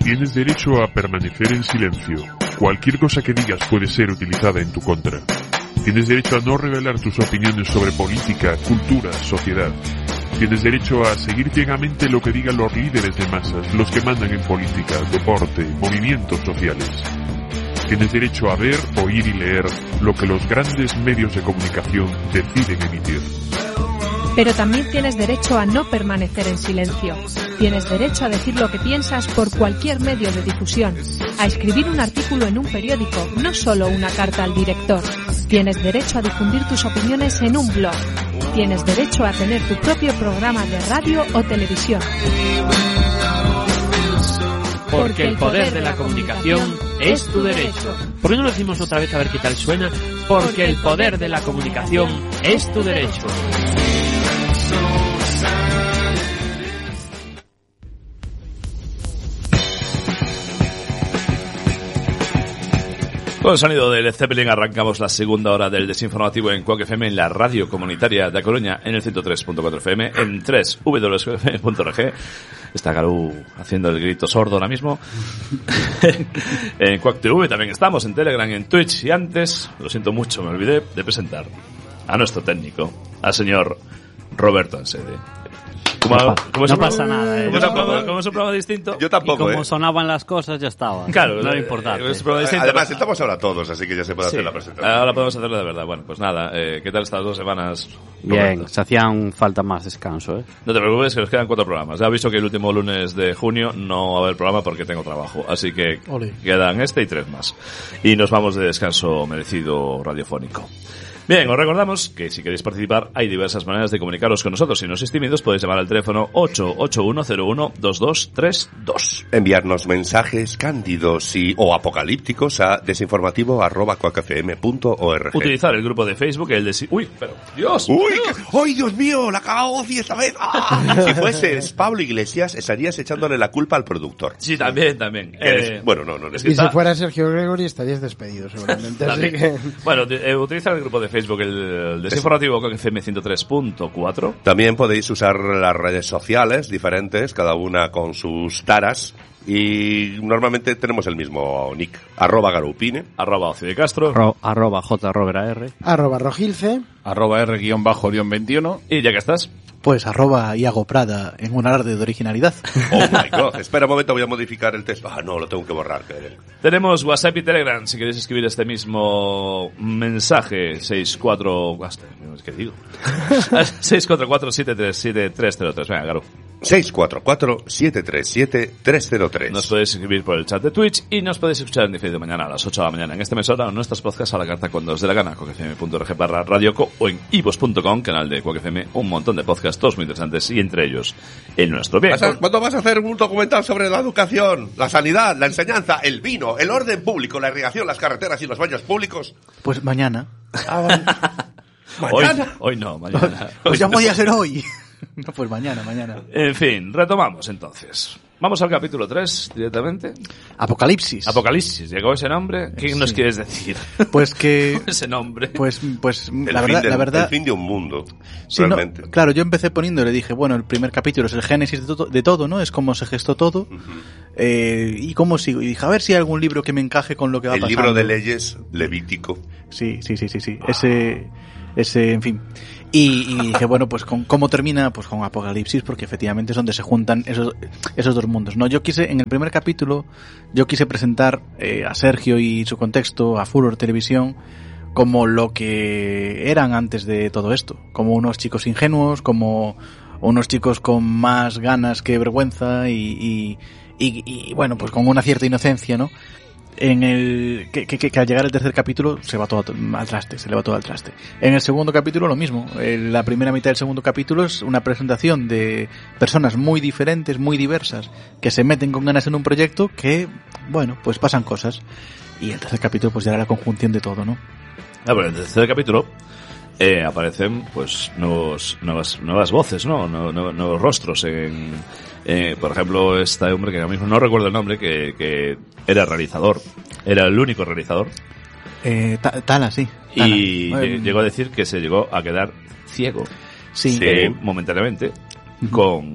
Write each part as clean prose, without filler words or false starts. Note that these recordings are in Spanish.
Tienes derecho a permanecer en silencio. Cualquier cosa que digas puede ser utilizada en tu contra. Tienes derecho a no revelar tus opiniones sobre política, cultura, sociedad. Tienes derecho a seguir ciegamente lo que digan los líderes de masas, los que mandan en política, deporte, movimientos sociales. Tienes derecho a ver, oír y leer lo que los grandes medios de comunicación deciden emitir. Pero también tienes derecho a no permanecer en silencio. Tienes derecho a decir lo que piensas por cualquier medio de difusión, a escribir un artículo en un periódico, no solo una carta al director. Tienes derecho a difundir tus opiniones en un blog. Tienes derecho a tener tu propio programa de radio o televisión. Porque el poder de la comunicación es tu derecho. ¿Por qué no lo decimos otra vez a ver qué tal suena? Porque el poder de la comunicación es tu derecho. Con el sonido de Led Zeppelin arrancamos la segunda hora del desinformativo en Quack FM, en la radio comunitaria de A Coruña, en el 103.4 FM, en www.quackfm.org. Está Garú haciendo el grito sordo ahora mismo. En Quack TV también estamos, en Telegram, en Twitch. Y antes, lo siento mucho, me olvidé de presentar a nuestro técnico, al señor Roberto Ansede. No pasa nada, Como es un programa distinto. Yo tampoco, y como sonaban las cosas, ya estaba. Claro, no era importante. Además, estamos ahora todos, así que ya se puede hacer la presentación. Ahora podemos hacerlo de verdad. Bueno, pues nada, ¿qué tal estas 2 semanas? Bien, Roberto? se hacían falta más descanso, No te preocupes, que nos quedan 4 programas. Ya aviso que el último lunes de junio no va a haber programa porque tengo trabajo. Así que quedan este y 3 más. Y nos vamos de descanso merecido radiofónico. Bien, os recordamos que si queréis participar hay diversas maneras de comunicaros con nosotros. Si no sois tímidos podéis llamar al teléfono 881012232. Enviarnos mensajes cándidos o apocalípticos a desinformativo@quackfm.org. Utilizar el grupo de Facebook, el de... ¡Uy! Pero, ¡Dios! ¡Uy! ¡Ay, Dios mío! ¡La cagado esta vez! ¡Ah! Si fueses Pablo Iglesias, estarías echándole la culpa al productor. Sí, también. Bueno, no. Y si fuera Sergio Gregory estarías despedido, seguramente. Así que... Bueno, utilizar el grupo de Facebook, el desinformativo Quack FM 103.4. También podéis usar las redes sociales diferentes, cada una con sus taras. Y normalmente tenemos el mismo nick, @garupine, @Ocio de Castro, @JRoberAR, @Rogilce, @R_21. y ya que estás, pues @Iago Prada en un alarde de originalidad. Oh my God, espera un momento, voy a modificar el texto. No, lo tengo que borrar. Tenemos WhatsApp y Telegram, si queréis escribir este mismo mensaje, 644-737-303. Venga, Garu. 644-737-303. Nos podéis escribir por el chat de Twitch y nos podéis escuchar en diferido mañana a las 8 de la mañana en esta emisora o en nuestros podcasts a la carta cuando os dé la gana, quackfm.org/radioco o en ivos.com, canal de Quack FM, un montón de podcasts, todos muy interesantes y entre ellos el nuestro. Bien. ¿Cuándo vas a hacer un documental sobre la educación, la sanidad, la enseñanza, el vino, el orden público, la irrigación, las carreteras y los baños públicos? Pues mañana. ¿Mañana? Hoy no, mañana. Pues ya podía ser hoy. No, pues mañana. En fin, retomamos entonces. Vamos al capítulo 3 directamente. Apocalipsis, llegó ese nombre. ¿Qué nos quieres decir? Pues que ese nombre. Pues la verdad. El fin de un mundo. Sí, realmente. No, claro, yo empecé poniendo, le dije, bueno, el primer capítulo es el génesis de todo, ¿no? Es cómo se gestó todo. Y cómo sigo. Y dije, a ver si hay algún libro que me encaje con lo que va pasando. El libro de leyes, Levítico. Sí. Ese, en fin. Y dije, bueno, pues ¿cómo termina? Pues con Apocalipsis, porque efectivamente es donde se juntan esos dos mundos, ¿no? En el primer capítulo, quise presentar a Sergio y su contexto, a Furor Televisión, como lo que eran antes de todo esto. Como unos chicos ingenuos, como unos chicos con más ganas que vergüenza y bueno, pues con una cierta inocencia, ¿no? Que al llegar al tercer capítulo se le va todo al traste. En el segundo capítulo lo mismo. La primera mitad del segundo capítulo es una presentación de personas muy diferentes, muy diversas, que se meten con ganas en un proyecto que, bueno, pues pasan cosas. Y el tercer capítulo pues ya era la conjunción de todo, ¿no? Pero en el tercer capítulo aparecen pues nuevas voces, ¿no? Nuevos rostros por ejemplo, este hombre que ahora mismo no recuerdo el nombre, que era realizador, era el único realizador. Tala, sí. Tala. Y llegó a decir que se llegó a quedar ciego. Sí. Momentáneamente con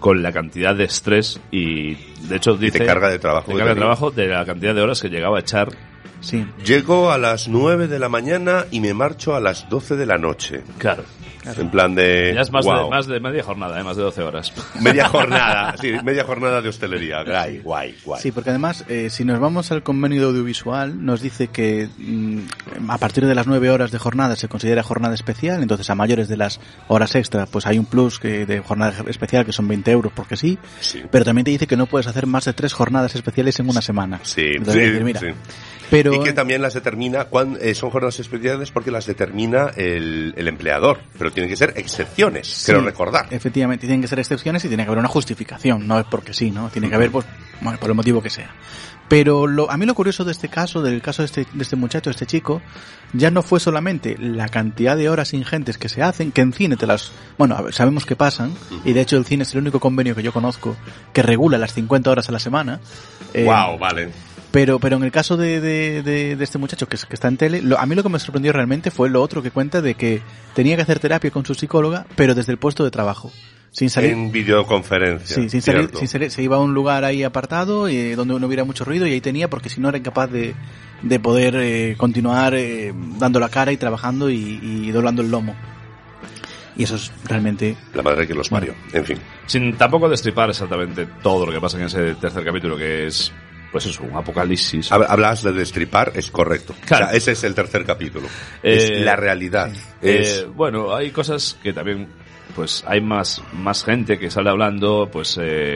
con la cantidad de estrés y, de hecho, dice... te carga de trabajo. Te carga de trabajo de la cantidad de horas que llegaba a echar. Sí. Llego a las 9 de la mañana y me marcho a las 12 de la noche. Claro. En plan de... Ya es más, wow. de media jornada, más de 12 horas. Media jornada, sí, media jornada de hostelería. Guay. Sí, porque además, si nos vamos al convenio de audiovisual, nos dice que a partir de las 9 horas de jornada se considera jornada especial, entonces a mayores de las horas extra, pues hay un plus de jornada especial que son 20 euros porque sí, pero también te dice que no puedes hacer más de 3 jornadas especiales en una semana. Sí, entonces, sí, mira, sí. Pero, y que también las determina, son jornadas especiales porque las determina el empleador, pero tienen que ser excepciones, sí, quiero recordar. Efectivamente, tienen que ser excepciones y tiene que haber una justificación, no es porque sí, ¿no? Tiene que haber, pues, bueno, por el motivo que sea. Pero a mí lo curioso de este caso, del caso de este muchacho, de este chico, ya no fue solamente la cantidad de horas ingentes que se hacen, que en cine sabemos que pasan, y de hecho el cine es el único convenio que yo conozco que regula las 50 horas a la semana. Wow, vale. Pero en el caso de este muchacho que está en tele, a mí lo que me sorprendió realmente fue lo otro que cuenta de que tenía que hacer terapia con su psicóloga, pero desde el puesto de trabajo. Sin salir. En videoconferencia. Sí, sin salir, se iba a un lugar ahí apartado donde no hubiera mucho ruido y ahí tenía, porque si no era incapaz de poder continuar dando la cara y trabajando y doblando el lomo. Y eso es realmente... La madre que los parió, en fin. Sin tampoco destripar exactamente todo lo que pasa en ese tercer capítulo, que es... Pues eso, un apocalipsis. Hablas de destripar, es correcto. Claro. O sea, ese es el tercer capítulo. Es la realidad. Bueno, hay cosas que también, pues hay más gente que sale hablando, pues,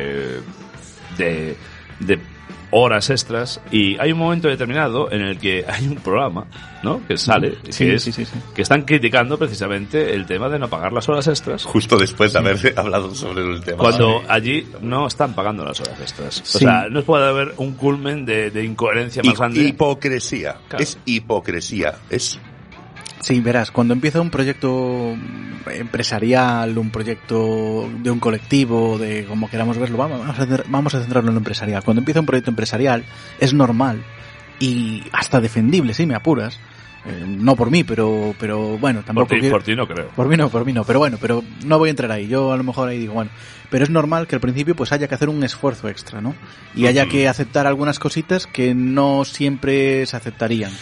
de horas extras, y hay un momento determinado en el que hay un programa, ¿no? Que sale, que están criticando precisamente el tema de no pagar las horas extras. Justo después de haber hablado sobre el tema. Cuando allí no están pagando las horas extras. O sea, no puede haber un culmen de incoherencia más grande. Hipocresía. Claro. Es hipocresía. Sí, verás, cuando empieza un proyecto empresarial, un proyecto de un colectivo, de como queramos verlo, vamos a centrarlo en lo empresarial. Cuando empieza un proyecto empresarial, es normal y hasta defendible, si me apuras. No por mí, pero bueno, tampoco... Por ti no creo. Por mí no, pero bueno, pero no voy a entrar ahí. Yo a lo mejor ahí digo, bueno, pero es normal que al principio pues haya que hacer un esfuerzo extra, ¿no? Y haya que aceptar algunas cositas que no siempre se aceptarían.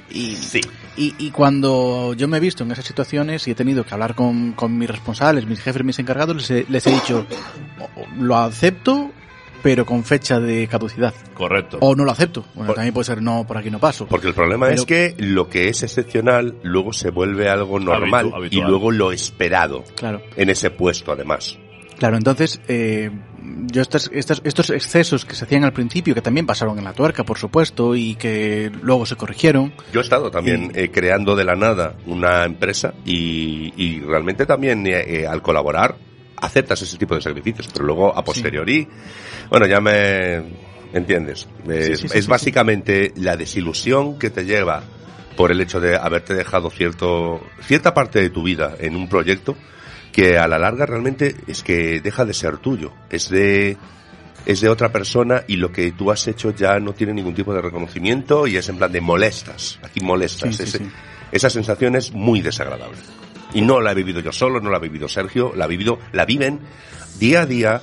Y cuando yo me he visto en esas situaciones y he tenido que hablar con mis responsables, mis jefes, mis encargados, les he dicho, lo acepto, pero con fecha de caducidad. Correcto. O no lo acepto. Bueno, también puede ser, no, por aquí no paso. Porque el problema es que lo que es excepcional luego se vuelve algo normal habitual. Y luego lo esperado. Claro. En ese puesto, además. Claro, entonces, yo estos excesos que se hacían al principio, que también pasaron en la tuerca, por supuesto, y que luego se corrigieron. Yo he estado también creando de la nada una empresa y realmente también al colaborar aceptas ese tipo de sacrificios, pero luego a posteriori, bueno, ya me entiendes. Es básicamente la desilusión que te lleva por el hecho de haberte dejado cierta parte de tu vida en un proyecto que a la larga realmente es que deja de ser tuyo, es de otra persona y lo que tú has hecho ya no tiene ningún tipo de reconocimiento y es en plan de molestas, aquí molestas. Esa sensación es muy desagradable. Y no la he vivido yo solo, no la ha vivido Sergio, la viven día a día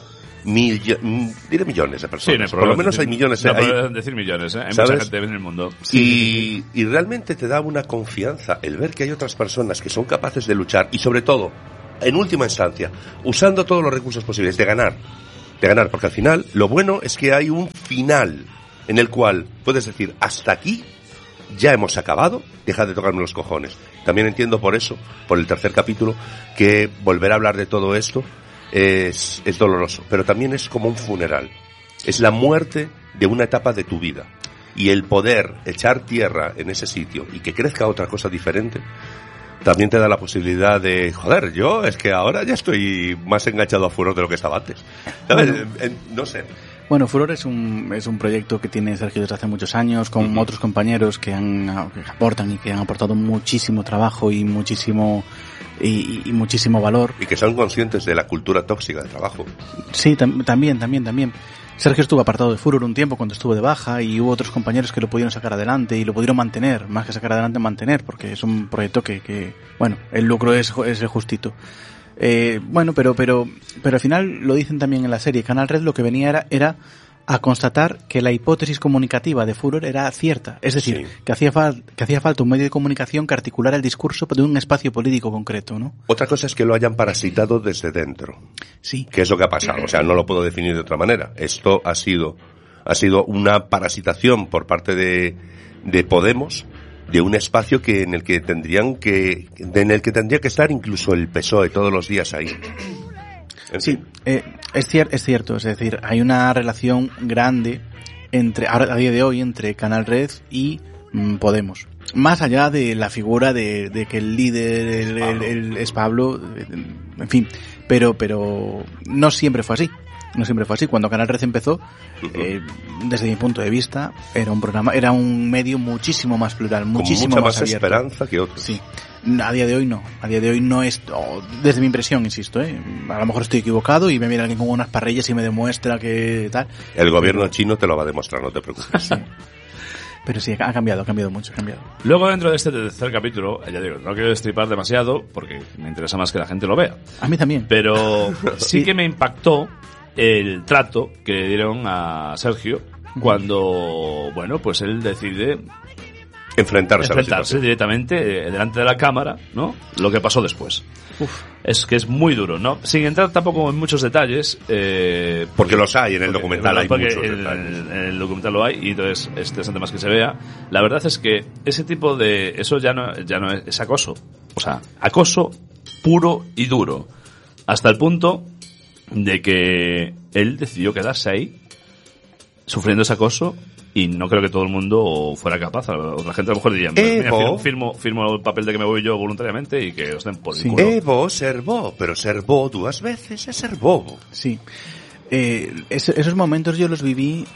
diré millones de personas. Sí, por lo menos hay millones. No puedo decir millones, Hay ¿sabes? mucha gente en el mundo. Y realmente te da una confianza el ver que hay otras personas que son capaces de luchar y sobre todo, en última instancia, usando todos los recursos posibles, de ganar, porque al final lo bueno es que hay un final en el cual puedes decir, hasta aquí ya hemos acabado, deja de tocarme los cojones. También entiendo por eso, por el tercer capítulo, que volver a hablar de todo esto es doloroso, pero también es como un funeral, es la muerte de una etapa de tu vida, y el poder echar tierra en ese sitio y que crezca otra cosa diferente también te da la posibilidad de, joder, yo es que ahora ya estoy más enganchado a Furor de lo que estaba antes. ¿Sabes? No sé. Bueno, Furor es un proyecto que tiene Sergio desde hace muchos años, con otros compañeros que aportan y que han aportado muchísimo trabajo y muchísimo valor. Y que son conscientes de la cultura tóxica de trabajo. Sí, también. Sergio estuvo apartado de Furor un tiempo cuando estuvo de baja y hubo otros compañeros que lo pudieron sacar adelante y lo pudieron mantener, más que sacar adelante, mantener, porque es un proyecto que bueno, el lucro es el justito. Bueno, pero al final lo dicen también en la serie. Canal Red lo que venía era a constatar que la hipótesis comunicativa de Furor era cierta. Es decir, que hacía falta un medio de comunicación que articulara el discurso de un espacio político concreto, ¿no? Otra cosa es que lo hayan parasitado desde dentro. Sí. ¿Qué es lo que ha pasado? O sea, no lo puedo definir de otra manera. Esto ha sido una parasitación por parte de Podemos de un espacio en el que tendría que estar incluso el PSOE todos los días ahí. Sí, es cierto, es decir, hay una relación grande a día de hoy entre Canal Red y Podemos. Más allá de la figura de que el líder es Pablo, en fin, pero no siempre fue así. No siempre fue así. Cuando Canal Red empezó, desde mi punto de vista, era un medio muchísimo más plural, muchísimo con mucha más más abierto. Esperanza que otros. Sí. A día de hoy no. A día de hoy no es, desde mi impresión, insisto, a lo mejor estoy equivocado y me viene alguien con unas parrillas y me demuestra que tal. El gobierno chino te lo va a demostrar, no te preocupes. Sí. Pero sí, ha cambiado mucho, ha cambiado. Luego, dentro de este tercer capítulo, ya digo, no quiero destripar demasiado porque me interesa más que la gente lo vea. A mí también. Pero sí que me impactó el trato que le dieron a Sergio cuando, bueno, pues él decide enfrentarse directamente delante de la cámara, ¿no? Lo que pasó después. Es que es muy duro, ¿no? Sin entrar tampoco en muchos detalles, porque los hay en el documental, hay muchos detalles. En el documental lo hay y entonces es interesante más que se vea. La verdad es que ese tipo de, eso ya no es acoso, o sea, acoso puro y duro, hasta el punto de que él decidió quedarse ahí sufriendo ese acoso. Y no creo que todo el mundo fuera capaz. Otra gente a lo mejor diría, mira, firmo el papel de que me voy yo voluntariamente y que os den por el culo. Evo, ser bo, pero ser bo 2 veces es ser bobo. Sí. Esos momentos yo los viví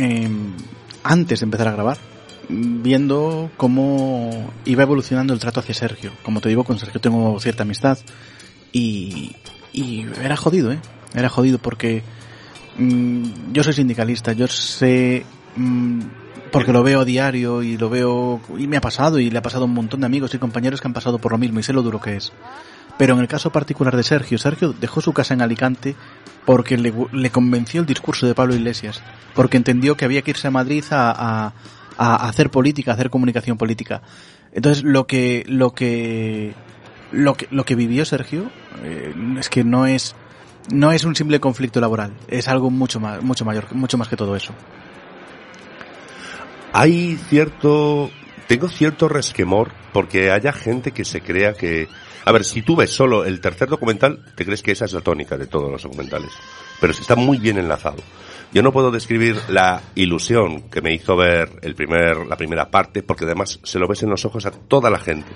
antes de empezar a grabar, viendo cómo iba evolucionando el trato hacia Sergio. Como te digo, con Sergio tengo cierta amistad y era jodido, Era jodido porque yo soy sindicalista, yo sé... porque lo veo a diario y me ha pasado y le ha pasado a un montón de amigos y compañeros que han pasado por lo mismo y sé lo duro que es. Pero en el caso particular de Sergio dejó su casa en Alicante porque le convenció el discurso de Pablo Iglesias, porque entendió que había que irse a Madrid a hacer política, a hacer comunicación política. Entonces lo que vivió Sergio es que no es un simple conflicto laboral, es algo mucho mayor, mucho más que todo eso. Tengo cierto resquemor porque haya gente que se crea que... A ver, si tú ves solo el tercer documental, te crees que esa es la tónica de todos los documentales. Pero está muy bien enlazado. Yo no puedo describir la ilusión que me hizo ver la primera parte, porque además se lo ves en los ojos a toda la gente.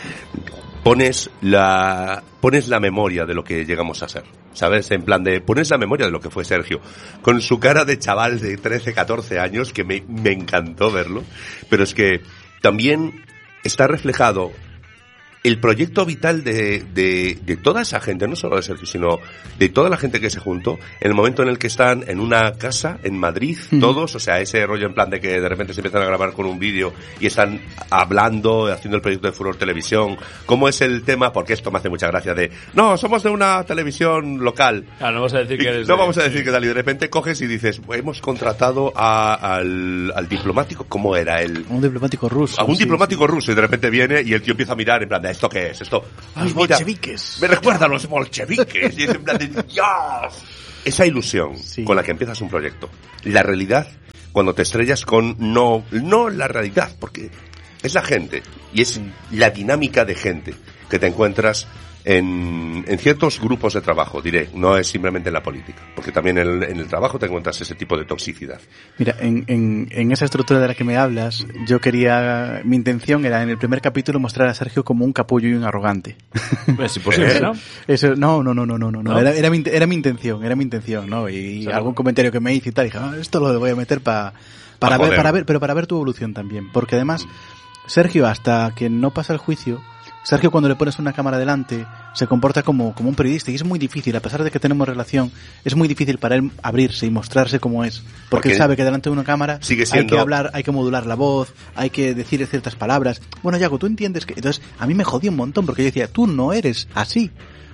Pones la memoria de lo que llegamos a ser, ¿sabes? En plan de, pones la memoria de lo que fue Sergio, con su cara de chaval de 13, 14 años, que me encantó verlo, pero es que también está reflejado el proyecto vital de toda esa gente, no solo de Sergio, sino de toda la gente que se juntó, en el momento en el que están en una casa en Madrid, todos, o sea, ese rollo en plan de que de repente se empiezan a grabar con un vídeo y están hablando, haciendo el proyecto de Furor Televisión. ¿Cómo es el tema? Porque esto me hace mucha gracia de, no, somos de una televisión local. Claro, no vamos a decir que eres no vamos a decir que tal, y de repente coges y dices, hemos contratado al diplomático, ¿cómo era él? Un diplomático ruso. A un diplomático ruso, y de repente viene y el tío empieza a mirar en plan de, ¿esto qué es? Esto, los bolcheviques. Me recuerda a los bolcheviques. Y es en plan de, ¡Dios! Esa ilusión con la que empiezas un proyecto. La realidad, cuando te estrellas con no la realidad, porque es la gente y es la dinámica de gente que te encuentras en ciertos grupos de trabajo, diré, no es simplemente en la política, porque también en el trabajo te encuentras ese tipo de toxicidad. Mira, en esa estructura de la que me hablas, mi intención era en el primer capítulo mostrar a Sergio como un capullo y un arrogante. Es imposible, ¿no? Eso, no. Era mi intención, ¿no? Y algún comentario que me hice y tal, dije, esto lo voy a meter para ver tu evolución también, porque además Sergio, hasta que no pasa el juicio, Sergio, cuando le pones una cámara delante, se comporta como un periodista, y es muy difícil, a pesar de que tenemos relación, es muy difícil para él abrirse y mostrarse como es, porque él sabe que delante de una cámara hay que hablar, hay que modular la voz, hay que decir ciertas palabras. Bueno, Yago, tú entiendes que... Entonces, a mí me jodió un montón, porque yo decía, tú no eres así.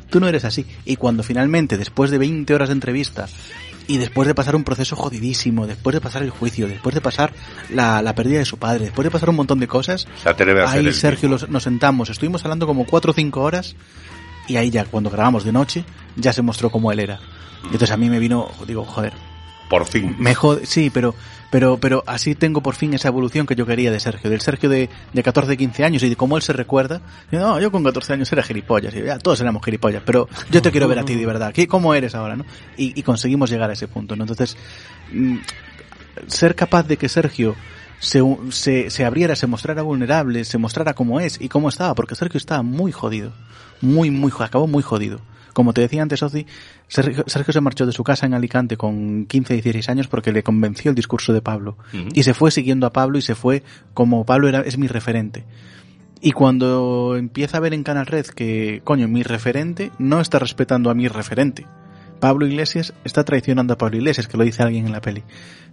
tú no eres así. Y cuando finalmente, después de 20 horas de entrevista, y después de pasar un proceso jodidísimo, después de pasar el juicio, después de pasar la pérdida de su padre, después de pasar un montón de cosas, ahí Sergio nos sentamos, estuvimos hablando como 4 o 5 horas, y ahí ya, cuando grabamos de noche, ya se mostró cómo él era. Y entonces a mí me vino, digo, joder. Por fin. Sí, pero así tengo por fin esa evolución que yo quería de Sergio, del Sergio de 14, 15 años, y de cómo él se recuerda. No, yo con 14 años era gilipollas, y ya todos éramos gilipollas, pero yo te quiero ver a ti de verdad, ¿cómo eres ahora, no? Y conseguimos llegar a ese punto, ¿no? Entonces, ser capaz de que Sergio se abriera, se mostrara vulnerable, se mostrara cómo es y cómo estaba, porque Sergio estaba muy jodido, acabó muy jodido. Como te decía antes, Ozi, Sergio se marchó de su casa en Alicante con 15, 16 años porque le convenció el discurso de Pablo. Uh-huh. Y se fue siguiendo a Pablo y se fue como Pablo es mi referente. Y cuando empieza a ver en Canal Red que, coño, mi referente no está respetando a mi referente. Pablo Iglesias está traicionando a Pablo Iglesias, que lo dice alguien en la peli.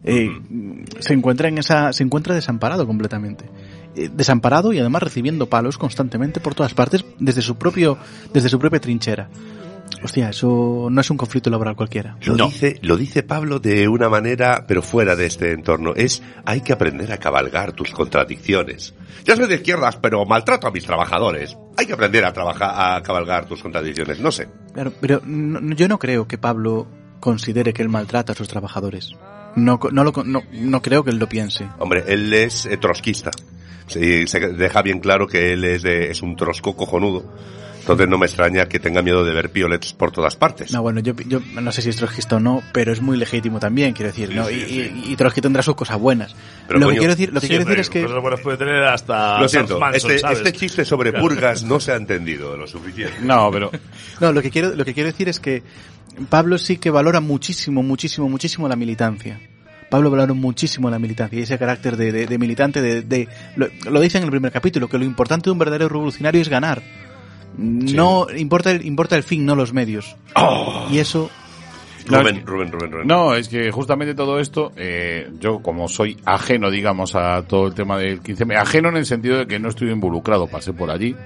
Se encuentra desamparado completamente. Desamparado y además recibiendo palos constantemente por todas partes desde su propia trinchera. Hostia, eso no es un conflicto laboral cualquiera. Lo dice Pablo de una manera, pero fuera de este entorno. Hay que aprender a cabalgar tus contradicciones. Yo soy de izquierdas, pero maltrato a mis trabajadores. Hay que aprender a cabalgar tus contradicciones, no sé. Claro, pero yo no creo que Pablo considere que él maltrata a sus trabajadores. No creo que él lo piense. Hombre, él es trotskista. Sí, se deja bien claro que él es un trosco cojonudo. Entonces no me extraña que tenga miedo de ver piolets por todas partes. No, bueno, yo no sé si es trotskista o no, pero es muy legítimo también, quiero decir, ¿no? Y Trotsky tendrá sus cosas buenas. Pero lo que quiero decir es que... Cosas buenas puede tener hasta... Lo siento, Manson, este chiste sobre purgas no se ha entendido lo suficiente. No, pero... No, lo que quiero decir es que Pablo sí que valora muchísimo la militancia. Pablo valora muchísimo la militancia y ese carácter de militante lo dice en el primer capítulo, que lo importante de un verdadero revolucionario es ganar. Sí. No importa el fin, no los medios. Oh. Y eso... Rubén. No, es que justamente todo esto, yo como soy ajeno, digamos, a todo el tema del 15M, ajeno en el sentido de que no estoy involucrado, pasé por allí,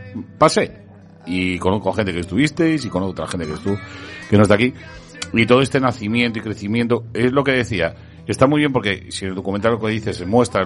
y conozco gente que estuvisteis y conozco otra gente que no está aquí, y todo este nacimiento y crecimiento, es lo que decía, está muy bien porque si en el documental lo que dice se muestra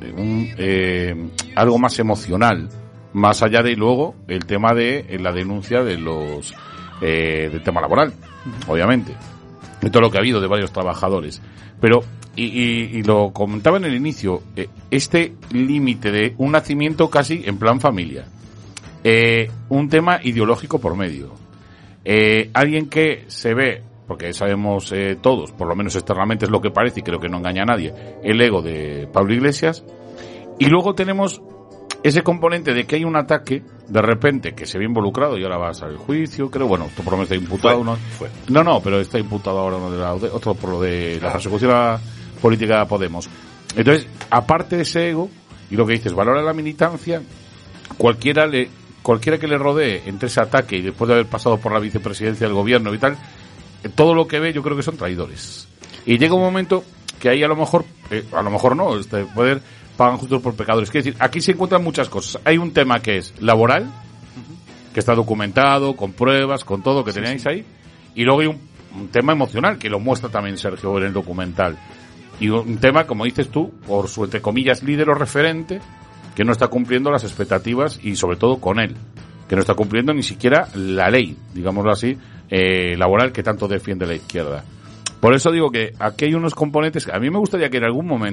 algo más emocional, más allá de luego el tema de la denuncia de del tema laboral, obviamente, de todo lo que ha habido de varios trabajadores. Pero, y lo comentaba en el inicio, este límite de un nacimiento casi en plan familia, un tema ideológico por medio, alguien que se ve, porque sabemos todos, por lo menos externamente es lo que parece y creo que no engaña a nadie, el ego de Pablo Iglesias, y luego tenemos ese componente de que hay un ataque de repente que se ve involucrado y ahora va a salir el juicio, creo, bueno, esto por lo menos está imputado fue. No, pero está imputado ahora otro por lo de la persecución política de Podemos. Entonces, aparte de ese ego y lo que dices, valora la militancia, cualquiera que le rodee entre ese ataque y después de haber pasado por la vicepresidencia del gobierno y tal, todo lo que ve yo creo que son traidores. Y llega un momento que ahí a lo mejor no, poder pagan justos por pecadores. Quiero decir, aquí se encuentran muchas cosas. Hay un tema que es laboral, que está documentado, con pruebas, con todo que tenéis ahí, y luego hay un tema emocional, que lo muestra también Sergio en el documental. Y un tema, como dices tú, por su, entre comillas, líder o referente, que no está cumpliendo las expectativas y sobre todo con él, que no está cumpliendo ni siquiera la ley, digámoslo así, laboral que tanto defiende la izquierda. Por eso digo que aquí hay unos componentes que a mí me gustaría que en algún momento